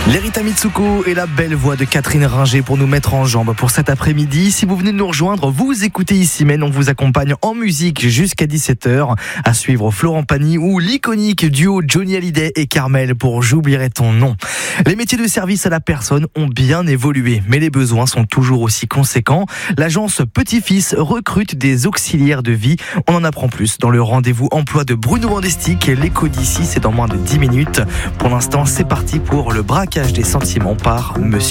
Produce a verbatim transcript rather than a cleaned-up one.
Lerita Mitsuko et la belle voix de Catherine Ringer pour nous mettre en jambes pour cet après-midi. Si vous venez de nous rejoindre, vous écoutez Ici Mène, on vous accompagne en musique jusqu'à dix-sept heures. À suivre Florent Pagny ou l'iconique duo Johnny Hallyday et Carmel pour J'oublierai ton nom. Les métiers de service à la personne ont bien évolué, mais les besoins sont toujours aussi conséquents. L'agence Petit-Fils recrute des auxiliaires de vie. On en apprend plus dans le rendez-vous emploi de Bruno Mandestic. L'écho d'ici, c'est dans moins de dix minutes. Pour l'instant, c'est parti pour le braquage des sentiments par Monsieur